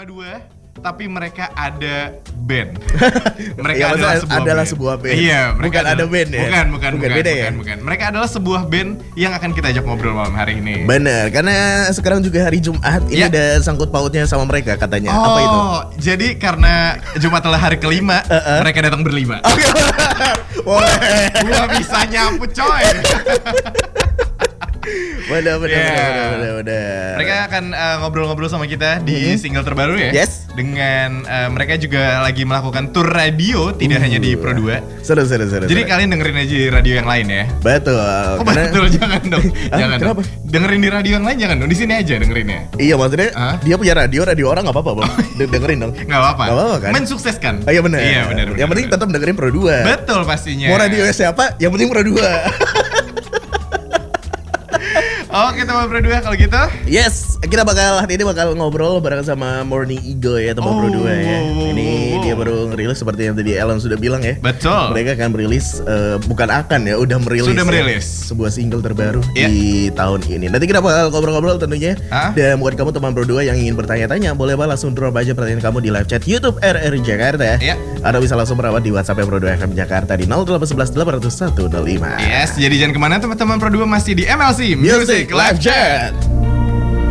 cuma 2 tapi mereka ada band. Mereka adalah sebuah band. Iya, mereka bukan ada band ya. Bukan, beda ya. Bukan. Mereka adalah sebuah band yang akan kita ajak ngobrol malam hari ini. Bener, karena sekarang juga hari Jumat, ini ada sangkut pautnya sama mereka katanya. Oh, apa itu? Jadi karena Jumat adalah hari kelima, mereka datang berlima. Oke. Gua bisa nyapu coy. Bener. Mereka akan ngobrol-ngobrol sama kita di single terbaru ya. Yes. Dengan mereka juga lagi melakukan tour radio, tidak hanya di Pro 2. Seru. Jadi kalian dengerin aja di radio yang lain ya. Betul. Betul, jangan dong. Jangan kenapa? dong. Dengerin di radio yang lain jangan dong. Di sini aja dengerinnya. Iya, maksudnya dia punya radio orang nggak apa-apa Bang. Dengerin dong. Nggak apa-apa kan? Mensukseskan. Iya benar. Benar. Yang penting tetap dengerin Pro 2. Betul pastinya. Mau radio siapa? Yang penting Pro 2. Oke teman Pro 2 kalau gitu. Yes, kita hari ini bakal ngobrol bareng sama Morning Eagle ya, teman Pro 2 ya. Ini dia baru ngerilis seperti yang tadi Alan sudah bilang ya. Betul. Mereka akan merilis, bukan akan ya, udah merilis. Sudah merilis sebuah single terbaru di tahun ini. Nanti kita bakal ngobrol-ngobrol tentunya. Dan buat kamu teman Pro 2 yang ingin bertanya-tanya, boleh langsung drop aja pertanyaan kamu di live chat YouTube RRI Jakarta ya. Atau bisa langsung merawat di WhatsApp Pro 2 FM Jakarta di 0811 800 105. Yes, jadi jangan kemana teman-teman Pro 2, masih di MLC Music Live Chat.